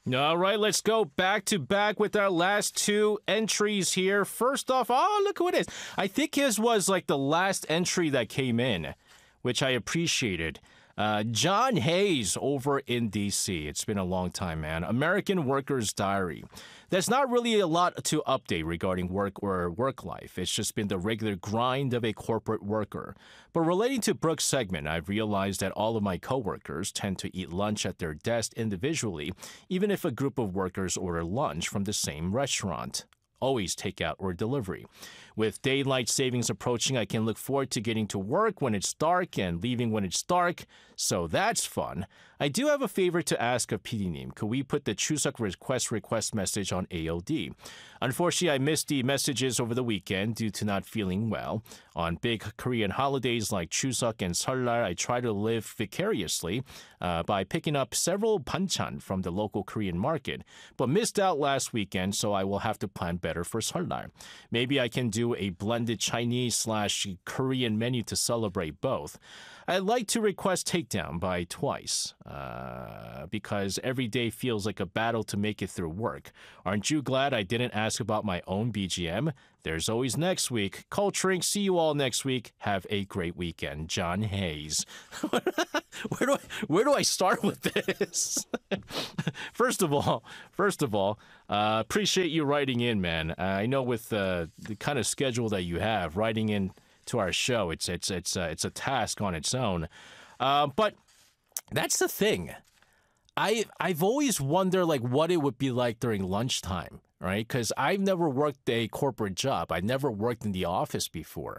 All right, let's go back to back with our last two entries here. First off, oh, look who it is. I think his was like the last entry that came in, which I appreciated. John Hayes over in D.C. It's been a long time, man. American Worker's Diary. There's not really a lot to update regarding work or work life. It's just been the regular grind of a corporate worker. But relating to Brooke's segment, I've realized that all of my coworkers tend to eat lunch at their desk individually, even if a group of workers order lunch from the same restaurant. Always takeout or delivery. With daylight savings approaching, I can look forward to getting to work when it's dark and leaving when it's dark, so that's fun. I do have a favor to ask of PD Neem. Could we put the Chuseok request message on AOD? Unfortunately, I missed the messages over the weekend due to not feeling well. On big Korean holidays like Chuseok and Seollal, I try to live vicariously by picking up several banchan from the local Korean market, but missed out last weekend, so I will have to plan better for Seollal. Maybe I can do a blended Chinese/Korean menu to celebrate both. I'd like to request takedown by twice because every day feels like a battle to make it through work. Aren't you glad I didn't ask about my own BGM? There's always next week. Culturing, see you all next week. Have a great weekend. John Hayes. Where do I start with this? First of all, appreciate you writing in, man. I know with the kind of schedule that you have, writing in to our show, it's a task on its own. But that's the thing. I've always wondered like what it would be like during lunchtime, right? Because I've never worked a corporate job. I never worked in the office before.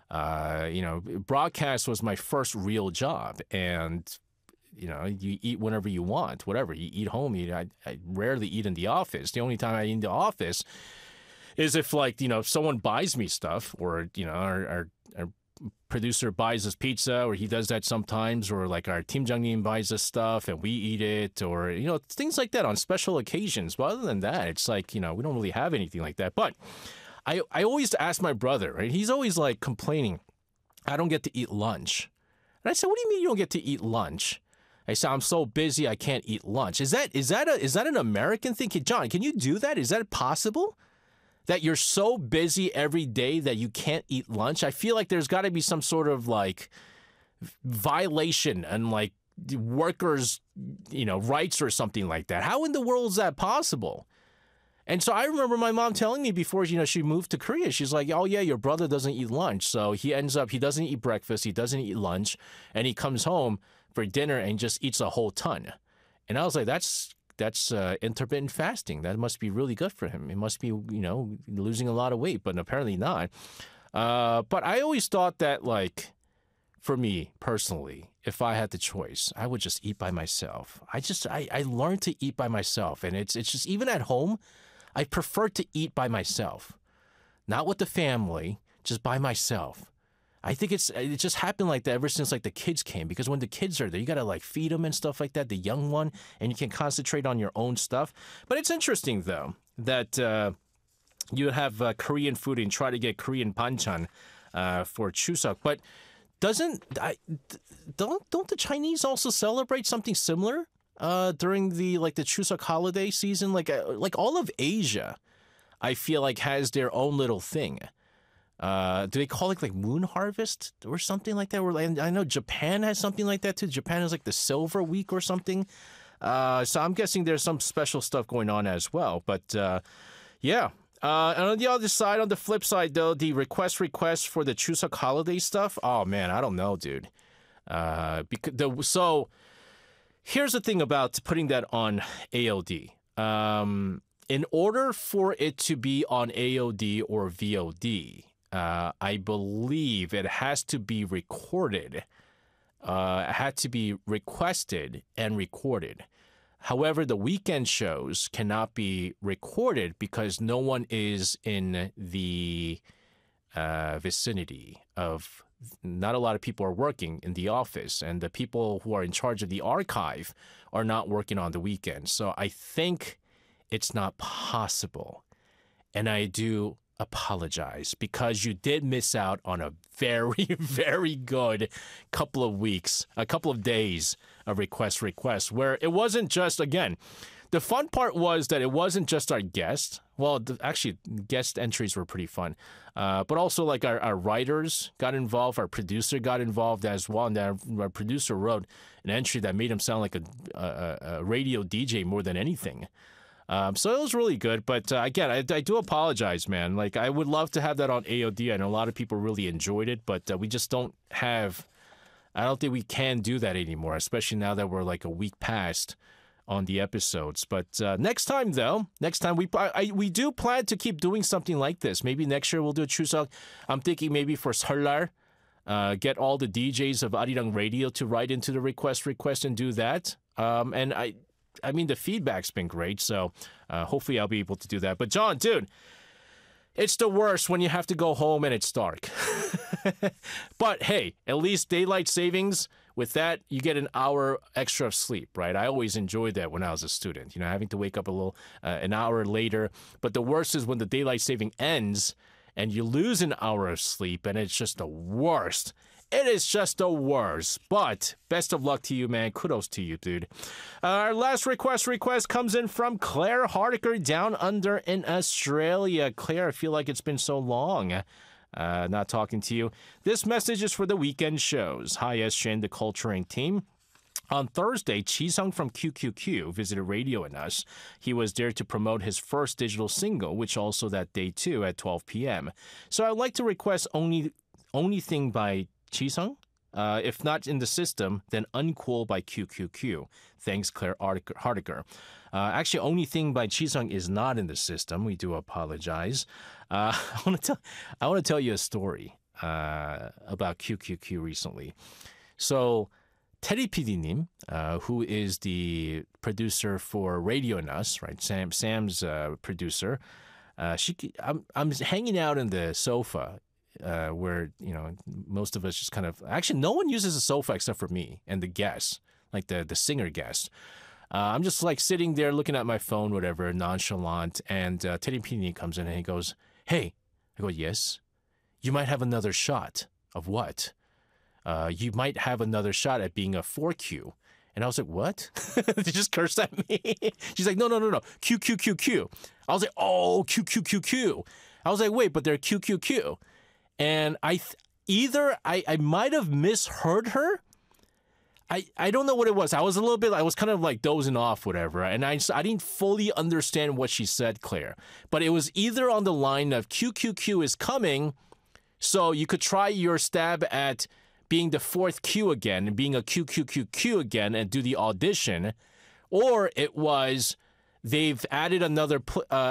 Broadcast was my first real job, and you eat whenever you want, whatever. You eat home. I rarely eat in the office. The only time I eat in the office is if someone buys me stuff, or our producer buys us pizza, or he does that sometimes, or like our 팀장님 buys us stuff and we eat it, or things like that on special occasions. But other than that, it's like we don't really have anything like that. But I always ask my brother, right? He's always like complaining, I don't get to eat lunch. And I said, what do you mean you don't get to eat lunch? I said, I'm so busy I can't eat lunch. Is that an American thing? John, can you do that? Is that possible? That you're so busy every day that you can't eat lunch? I feel like there's got to be some sort of like violation and like workers, rights or something like that. How in the world is that possible? And so I remember my mom telling me before, she moved to Korea, she's like, oh yeah, your brother doesn't eat lunch. So he doesn't eat breakfast, he doesn't eat lunch, and he comes home for dinner and just eats a whole ton. And I was like, that's intermittent fasting. That must be really good for him. It must be, losing a lot of weight, but apparently not. But I always thought that, like, for me personally, if I had the choice, I would just eat by myself. I learned to eat by myself, and it's just, even at home, I prefer to eat by myself, not with the family, just by myself. I think it just happened like that ever since like the kids came, because when the kids are there, you got to like feed them and stuff like that, the young one, and you can concentrate on your own stuff. But it's interesting though that you have Korean food and try to get Korean banchan for Chuseok. But don't the Chinese also celebrate something similar during the Chuseok holiday season? Like all of Asia, I feel like has their own little thing. Do they call it like moon harvest or something like that? I know Japan has something like that too. Japan has like the silver week or something. So I'm guessing there's some special stuff going on as well. But yeah. And on the other side, on the flip side though, the request for the Chuseok holiday stuff. Oh man, I don't know, dude. So here's the thing about putting that on AOD. In order for it to be on AOD or VOD, I believe it has to be recorded. It had to be requested and recorded. However, the weekend shows cannot be recorded because no one is in the vicinity of. Not a lot of people are working in the office, and the people who are in charge of the archive are not working on the weekend. So I think it's not possible. And I do apologize because you did miss out on a very, very good couple of days of request where it wasn't just, again, the fun part was that it wasn't just our guests. Well, actually, guest entries were pretty fun. But also, like, our writers got involved, our producer got involved as well. And our producer wrote an entry that made him sound like a radio DJ more than anything. So it was really good. But again, I do apologize, man. Like, I would love to have that on AOD. I know a lot of people really enjoyed it, but we just don't have. I don't think we can do that anymore, especially now that we're like a week past on the episodes. But next time, though, we do plan to keep doing something like this. Maybe next year we'll do a Chuseok. I'm thinking maybe for 설날, get all the DJs of Arirang Radio to write into the request and do that. And I mean, the feedback's been great, so hopefully I'll be able to do that. But John, dude, it's the worst when you have to go home and it's dark. But hey, at least daylight savings, with that, you get an hour extra of sleep, right? I always enjoyed that when I was a student, having to wake up an hour later. But the worst is when the daylight saving ends and you lose an hour of sleep, and it's just the worst. It is just the worst. But best of luck to you, man. Kudos to you, dude. Our last request comes in from Claire Hardiker down under in Australia. Claire, I feel like it's been so long not talking to you. This message is for the weekend shows. Hi, SJN, the Culturing team. On Thursday, Chi-sung from QQQ visited Radio and Us. He was there to promote his first digital single, which also that day too at 12 p.m. So I'd like to request Only Thing by Chi-sung. If not in the system, then Uncool by QQQ. Thanks, Claire Hardiker. Actually, Only Thing by Chi-sung is not in the system. We do apologize. I want to tell you a story about QQQ recently. So, Teddy PD님, who is the producer for Radio and Us, right? Sam's producer. I'm hanging out in the sofa. Where, most of us just kind of... Actually, no one uses a sofa except for me and the guest, like the singer guest. I'm just like sitting there looking at my phone, whatever, nonchalant, and Teddy Pini comes in and he goes, "Hey." I go, "Yes." "You might have another shot." "Of what?" "You might have another shot at being a 4Q. And I was like, "What?" They just cursed at me. She's like, no. QQQQ. I was like, "Oh, QQQQ." I was like, "Wait, but they're QQQ." And I might have misheard her. I don't know what it was. I was kind of like dozing off, whatever. And I didn't fully understand what she said, Claire. But it was either on the line of QQQ is coming, so you could try your stab at being the fourth Q again and being a QQQQ again and do the audition. Or it was they've added another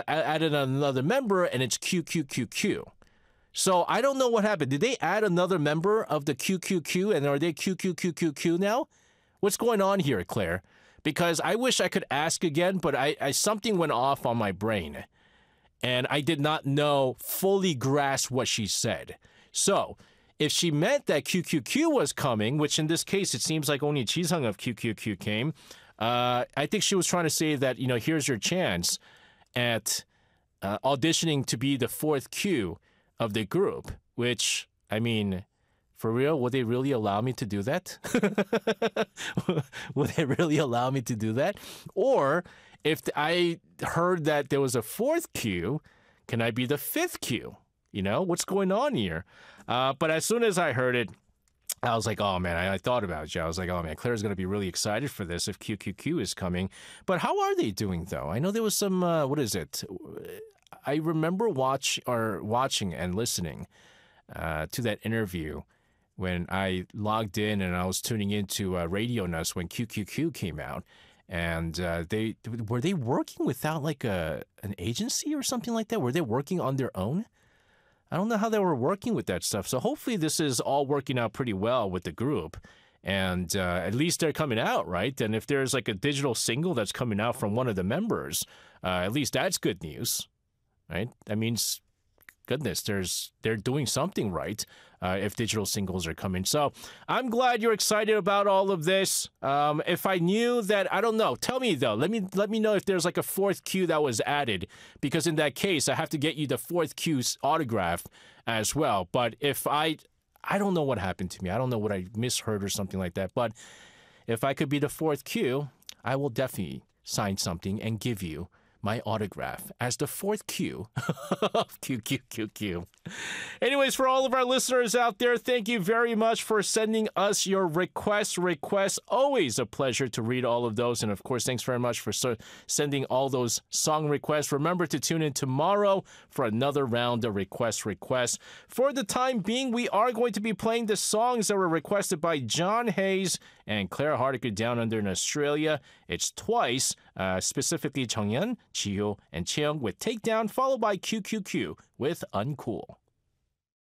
member and it's QQQQ. So I don't know what happened. Did they add another member of the QQQ, and are they QQQQQ now? What's going on here, Claire? Because I wish I could ask again, but I something went off on my brain, and I did not fully grasp what she said. So if she meant that QQQ was coming, which in this case it seems like only Chi-sung of QQQ came, I think she was trying to say that, here's your chance at auditioning to be the fourth Q of the group, which, I mean, for real, would they really allow me to do that? Would they really allow me to do that? Or if I heard that there was a fourth Q, can I be the fifth Q? What's going on here? But as soon as I heard it, I was like, oh, man, I thought about you. I was like, oh, man, Claire's going to be really excited for this if QQQ is coming. But how are they doing, though? I know there was some, what is it? I remember watching and listening to that interview when I logged in and I was tuning into Radio Nuts when QQQ came out. And they working without like an agency or something like that? Were they working on their own? I don't know how they were working with that stuff. So hopefully this is all working out pretty well with the group. And at least they're coming out, right? And if there's like a digital single that's coming out from one of the members, at least that's good news, right? That means, goodness, they're doing something right if digital singles are coming. So I'm glad you're excited about all of this. If I knew that, I don't know. Tell me, though. Let me know if there's like a fourth Q that was added, because in that case, I have to get you the fourth Q's autograph as well. But if I don't know what happened to me. I don't know what I misheard or something like that. But if I could be the fourth Q, I will definitely sign something and give you my autograph as the fourth Q of QQQQ. Anyways, for all of our listeners out there, thank you very much for sending us your requests. Always a pleasure to read all of those. And of course, thanks very much for sending all those song requests. Remember to tune in tomorrow for another round of requests. For the time being, we are going to be playing the songs that were requested by John Hayes and Claire Hardiker down under in Australia. It's twice, specifically Changyeon, Chiyo, and Cheong with Takedown, followed by QQQ with Uncool.